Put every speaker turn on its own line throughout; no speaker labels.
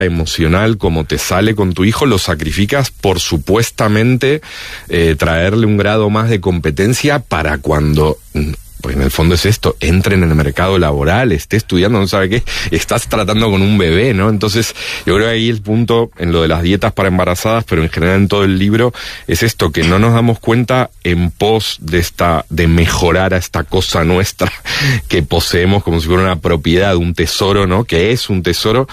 emocional como te sale con tu hijo, lo sacrificas por supuestamente traerle un grado más de competencia para cuando... Pues en el fondo es esto, entre en el mercado laboral, esté estudiando, no sabe qué, estás tratando con un bebé, ¿no? Entonces, yo creo que ahí el punto, en lo de las dietas para embarazadas, pero en general en todo el libro, es esto, que no nos damos cuenta en pos de mejorar a esta cosa nuestra que poseemos como si fuera una propiedad, un tesoro, ¿no? Que es un tesoro.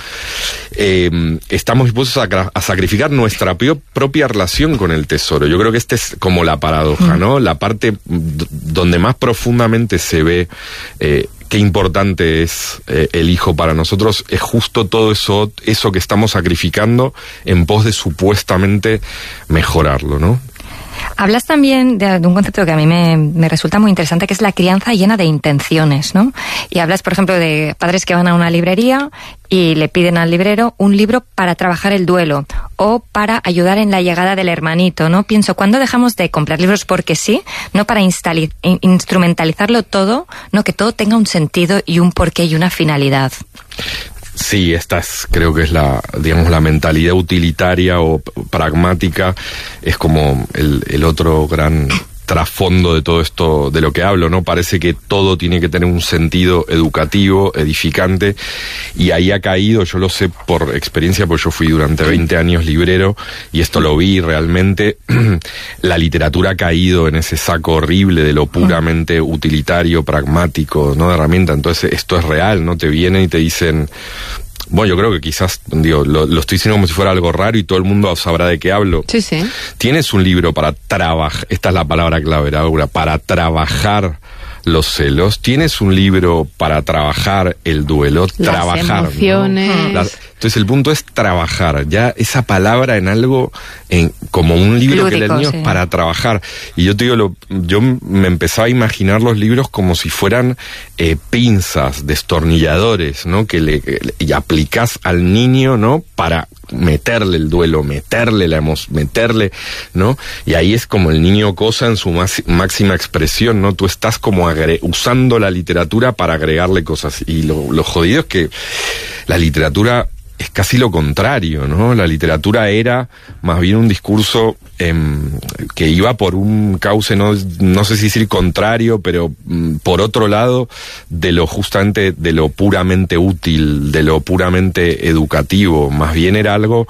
Estamos dispuestos a sacrificar nuestra propia relación con el tesoro. Yo creo que esta es como la paradoja, ¿no? La parte donde más profundamente se ve qué importante es el hijo para nosotros, es justo todo eso que estamos sacrificando en pos de supuestamente mejorarlo, ¿no?
Hablas también de un concepto que a mí me resulta muy interesante, que es la crianza llena de intenciones, ¿no? Y hablas, por ejemplo, de padres que van a una librería y le piden al librero un libro para trabajar el duelo o para ayudar en la llegada del hermanito, ¿no? Pienso, ¿cuándo dejamos de comprar libros porque sí? No para instrumentalizarlo todo, no, que todo tenga un sentido y un porqué y una finalidad.
Sí, creo que es la mentalidad utilitaria o pragmática, es como el otro gran trasfondo de todo esto de lo que hablo, ¿no? Parece que todo tiene que tener un sentido educativo, edificante, y ahí ha caído, yo lo sé por experiencia, porque yo fui durante 20 años librero, y esto lo vi realmente, la literatura ha caído en ese saco horrible de lo puramente utilitario, pragmático, ¿no? De herramienta. Entonces esto es real, ¿no? Te vienen y te dicen... Bueno, yo creo que quizás, lo estoy diciendo como si fuera algo raro y todo el mundo sabrá de qué hablo.
Sí, sí.
Tienes un libro para trabajar, esta es la palabra clave, Laura, para trabajar los celos. Tienes un libro para trabajar el duelo,
las emociones.
¿no? Entonces el punto es trabajar, ya esa palabra en algo, como un libro lúdico, que el niño es para trabajar. Y yo te digo, yo me empezaba a imaginar los libros como si fueran pinzas, destornilladores, ¿no? Y aplicás al niño, ¿no? Para meterle el duelo, meterle la emoción, meterle, ¿no? Y ahí es como el niño cosa en su máxima expresión, ¿no? Tú estás como usando la literatura para agregarle cosas. Y lo jodido es que la literatura es casi lo contrario, ¿no? La literatura era más bien un discurso que iba por un cauce, no sé si decir contrario, pero por otro lado, de lo justamente, de lo puramente útil, de lo puramente educativo. Más bien era algo,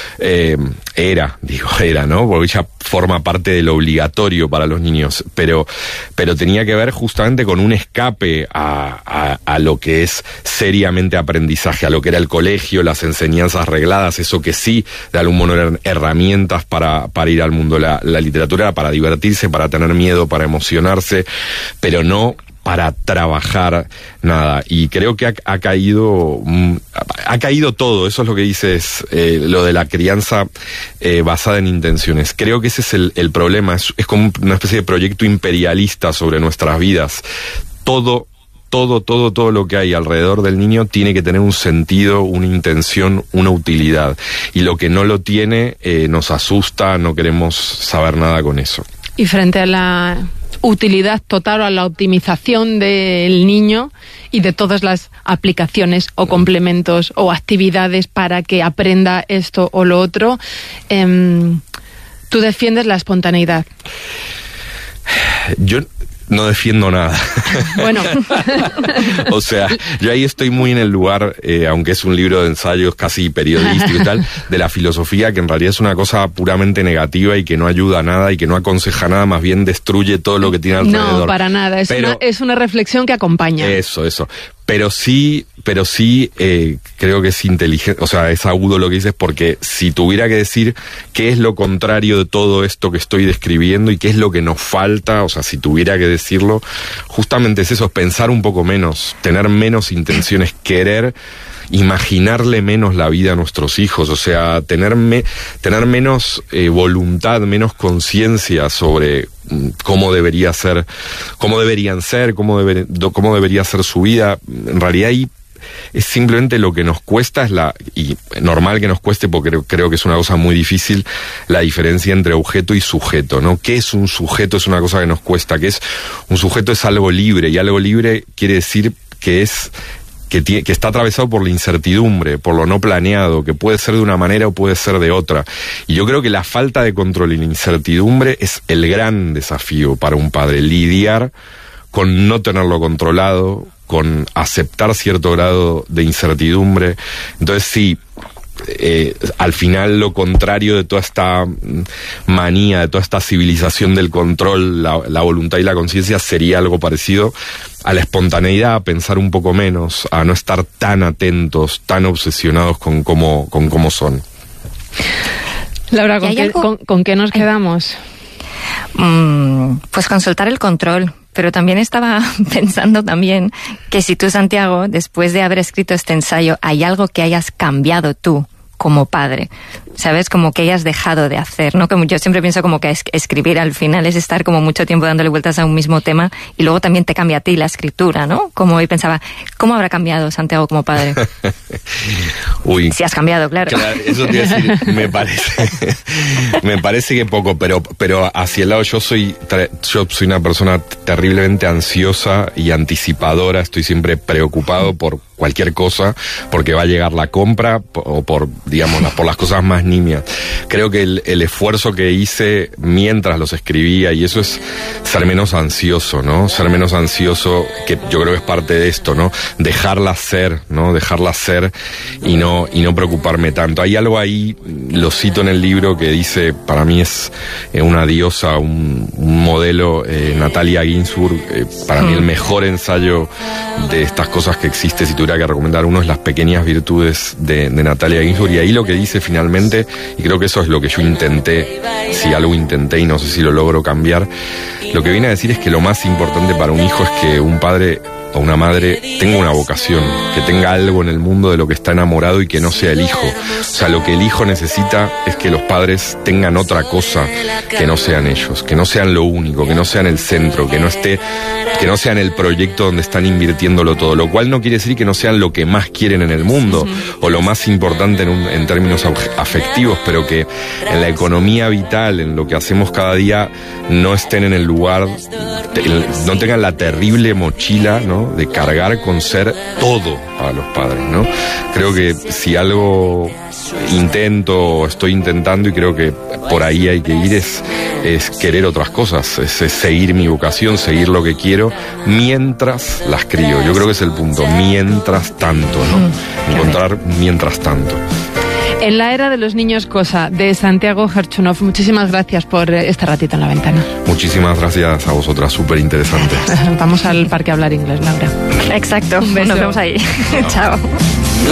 era, ¿no? Porque ya forma parte de lo obligatorio para los niños, pero tenía que ver justamente con un escape a lo que es seriamente aprendizaje, a lo que era el colegio, las enseñanzas regladas, eso que sí, de algún modo eran herramientas para ir al mundo. La literatura era para divertirse, para tener miedo, para emocionarse, pero no para trabajar nada. Y creo que ha caído todo. Eso es lo que dices, lo de la crianza basada en intenciones. Creo que ese es el problema. Es como una especie de proyecto imperialista sobre nuestras vidas. Todo lo que hay alrededor del niño tiene que tener un sentido, una intención, una utilidad. Y lo que no lo tiene nos asusta, no queremos saber nada con eso.
Y frente a la utilidad total o a la optimización del niño y de todas las aplicaciones o complementos o actividades para que aprenda esto o lo otro, tú defiendes la espontaneidad.
Yo no defiendo nada.
Bueno.
O sea, yo ahí estoy muy en el lugar, aunque es un libro de ensayos casi periodístico y tal, de la filosofía, que en realidad es una cosa puramente negativa y que no ayuda a nada y que no aconseja nada, más bien destruye todo lo que tiene alrededor.
No, para nada. Es una reflexión que acompaña.
Eso. Pero sí creo que es inteligente, o sea, es agudo lo que dices, porque si tuviera que decir qué es lo contrario de todo esto que estoy describiendo y qué es lo que nos falta, o sea, si tuviera que decirlo, justamente es eso, es pensar un poco menos, tener menos intenciones, querer imaginarle menos la vida a nuestros hijos, o sea, tener menos voluntad, menos conciencia sobre cómo deberían ser, cómo debería ser su vida. En realidad ahí es simplemente lo que nos cuesta, y normal que nos cueste porque creo que es una cosa muy difícil, la diferencia entre objeto y sujeto, ¿no? ¿Qué es un sujeto? Es una cosa que nos cuesta. ¿Qué es un sujeto? Es algo libre, y algo libre quiere decir que es que está atravesado por la incertidumbre, por lo no planeado, que puede ser de una manera o puede ser de otra. Y yo creo que la falta de control y la incertidumbre es el gran desafío para un padre, lidiar con no tenerlo controlado, con aceptar cierto grado de incertidumbre. Entonces sí, al final lo contrario de toda esta manía, de toda esta civilización del control, la voluntad y la conciencia sería algo parecido a la espontaneidad, a pensar un poco menos, a no estar tan atentos, tan obsesionados con cómo son.
Laura, ¿con qué nos quedamos?
Pues con soltar el control. Pero también estaba pensando también que si tú, Santiago, después de haber escrito este ensayo, hay algo que hayas cambiado tú como padre, ¿sabes? Como que hayas dejado de hacer, ¿no? Como yo siempre pienso como que escribir al final es estar como mucho tiempo dándole vueltas a un mismo tema y luego también te cambia a ti la escritura, ¿no? Como hoy pensaba, ¿cómo habrá cambiado Santiago como padre?
Uy.
Si has cambiado, claro.
Eso te iba a decir, me parece que poco, pero hacia el lado yo soy una persona terriblemente ansiosa y anticipadora, estoy siempre preocupado por cualquier cosa, porque va a llegar la compra o por las cosas más nimias. Creo que el esfuerzo que hice mientras los escribía, y eso es ser menos ansioso, ¿no? Ser menos ansioso, que yo creo que es parte de esto, ¿no? Dejarlas ser, ¿no? Dejarlas ser y no preocuparme tanto. Hay algo ahí, lo cito en el libro, que dice, para mí es una diosa, un modelo, Natalia Ginsburg, para mí el mejor ensayo de estas cosas que existe, si tuviera que recomendar uno, es Las pequeñas virtudes de Natalia Ginsburg, y ahí lo que dice finalmente, y creo que eso es lo que yo intenté, si algo intenté y no sé si lo logro cambiar, lo que viene a decir es que lo más importante para un hijo es que un padre o una madre tenga una vocación, que tenga algo en el mundo de lo que está enamorado y que no sea el hijo. O sea, lo que el hijo necesita es que los padres tengan otra cosa que no sean ellos, que no sean lo único, que no sean el centro, que no sean el proyecto donde están invirtiéndolo todo, lo cual no quiere decir que no sean lo que más quieren en el mundo o lo más importante en términos afectivos, pero que en la economía vital, en lo que hacemos cada día, no estén en el lugar, no tengan la terrible mochila, ¿no?, de cargar con ser todo para los padres, ¿no? Creo que si algo estoy intentando, y creo que por ahí hay que ir, es querer otras cosas, es seguir mi vocación, seguir lo que quiero mientras las crío. Yo creo que es el punto, mientras tanto, ¿no? Encontrar mientras tanto.
En la era de los niños cosa, de Santiago Gerchunov. Muchísimas gracias por este ratito en La Ventana.
Muchísimas gracias a vosotras, súper interesante.
Vamos al parque a hablar inglés, Laura.
Exacto, nos vemos ahí. Chao.